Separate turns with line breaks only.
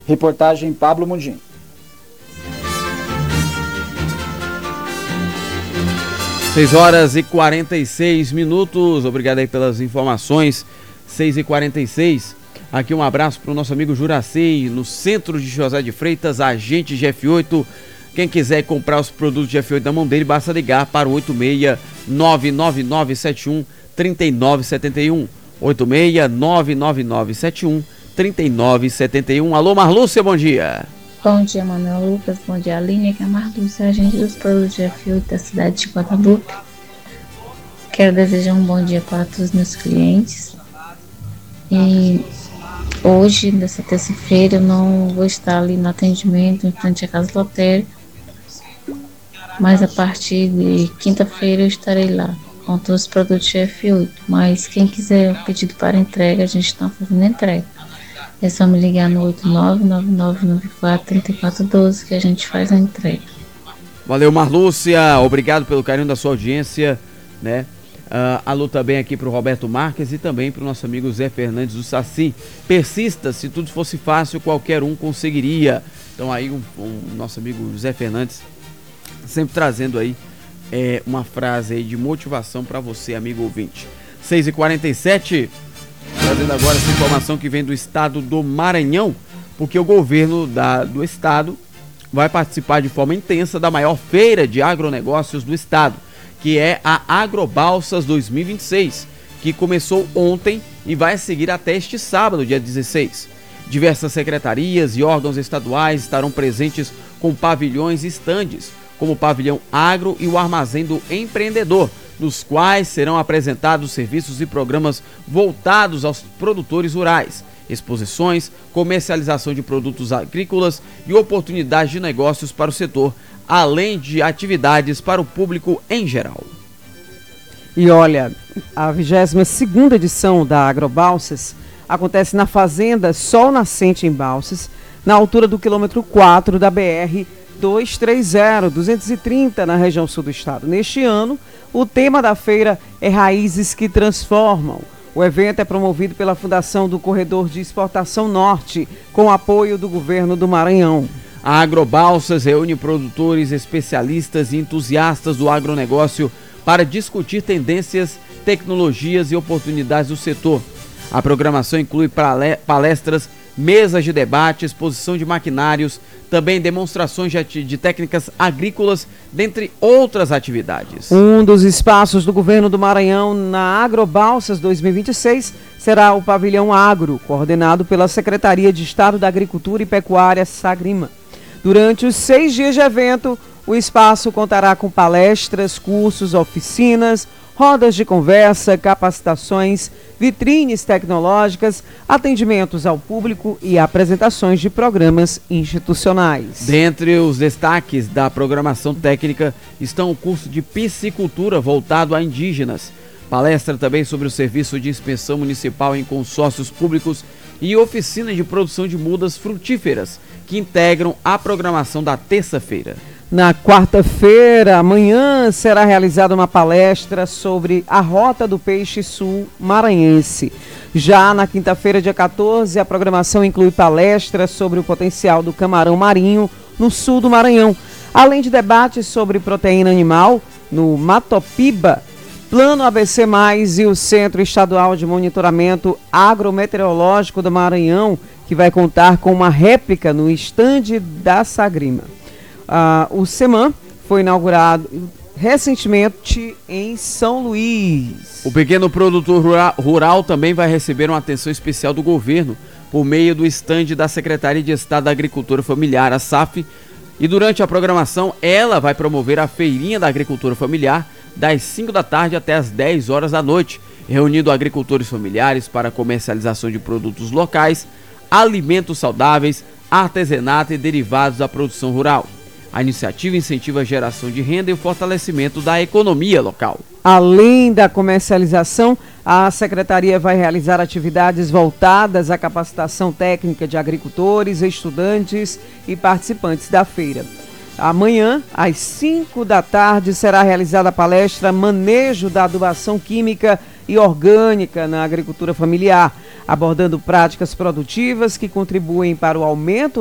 Reportagem Pablo Mundim.
Seis horas e 46 minutos. Obrigado aí pelas informações. 6h46. Aqui um abraço para o nosso amigo Juraci, no centro de José de Freitas, agente de F8. Quem quiser comprar os produtos de F8 da mão dele, basta ligar para o 86999713971. 86999713971. Alô, Marlúcia, bom dia.
Bom dia, Manuel Lucas. Bom dia, Aline, que é a Marlúcia, agente dos produtos de F8 da cidade de Guadalupe. Quero desejar um bom dia para todos os meus clientes. E hoje, nessa terça-feira, eu não vou estar ali no atendimento em frente à Casa Lotério, mas a partir de quinta-feira eu estarei lá com todos os produtos de F8. Mas quem quiser o pedido para entrega, a gente está fazendo entrega. É só me ligar no 8999943412 que a gente faz a entrega.
Valeu, Marlúcia. Obrigado pelo carinho da sua audiência, né? Alô também aqui para o Roberto Marques e também para o nosso amigo Zé Fernandes do Saci. Persista, se tudo fosse fácil, qualquer um conseguiria. Então aí o nosso amigo Zé Fernandes sempre trazendo aí uma frase aí de motivação para você, amigo ouvinte. 6h47, trazendo agora essa informação que vem do estado do Maranhão, porque o governo do estado vai participar de forma intensa da maior feira de agronegócios do estado, que é a Agrobalsas 2026, que começou ontem e vai seguir até este sábado, dia 16. Diversas secretarias e órgãos estaduais estarão presentes com pavilhões e estandes, como o Pavilhão Agro e o Armazém do Empreendedor, nos quais serão apresentados serviços e programas voltados aos produtores rurais, exposições, comercialização de produtos agrícolas e oportunidades de negócios para o setor, além de atividades para o público em geral.
E olha, a 22ª edição da Agrobalsas acontece na Fazenda Sol Nascente em Balsas, na altura do quilômetro 4 da BR 230, na região sul do estado. Neste ano, o tema da feira é Raízes que Transformam. O evento é promovido pela Fundação do Corredor de Exportação Norte, com apoio do governo do Maranhão.
A Agrobalsas reúne produtores, especialistas e entusiastas do agronegócio para discutir tendências, tecnologias e oportunidades do setor. A programação inclui palestras, mesas de debate, exposição de maquinários, também demonstrações de técnicas agrícolas, dentre outras atividades.
Um dos espaços do governo do Maranhão na Agrobalsas 2026 será o Pavilhão Agro, coordenado pela Secretaria de Estado da Agricultura e Pecuária, Sagrima. Durante os 6 dias de evento, o espaço contará com palestras, cursos, oficinas, rodas de conversa, capacitações, vitrines tecnológicas, atendimentos ao público e apresentações de programas institucionais.
Dentre os destaques da programação técnica estão o curso de piscicultura voltado a indígenas, palestra também sobre o serviço de inspeção municipal em consórcios públicos e oficina de produção de mudas frutíferas, que integram a programação da terça-feira.
Na quarta-feira, amanhã, será realizada uma palestra sobre a Rota do Peixe Sul Maranhense. Já na quinta-feira, dia 14, a programação inclui palestras sobre o potencial do camarão marinho no sul do Maranhão, além de debates sobre proteína animal no Matopiba, Plano ABC+, e o Centro Estadual de Monitoramento Agrometeorológico do Maranhão, que vai contar com uma réplica no estande da Sagrima. O SEMAN foi inaugurado recentemente em São Luís.
O pequeno produtor rural também vai receber uma atenção especial do governo por meio do estande da Secretaria de Estado da Agricultura Familiar, a SAF, e durante a programação ela vai promover a Feirinha da Agricultura Familiar das 5 da tarde até as 10 horas da noite, reunindo agricultores familiares para comercialização de produtos locais, alimentos saudáveis, artesanato e derivados da produção rural. A iniciativa incentiva a geração de renda e o fortalecimento da economia local.
Além da comercialização, a Secretaria vai realizar atividades voltadas à capacitação técnica de agricultores, estudantes e participantes da feira. Amanhã, às 5 da tarde, será realizada a palestra Manejo da Adubação Química e Orgânica na Agricultura Familiar. abordando práticas produtivas que contribuem para o aumento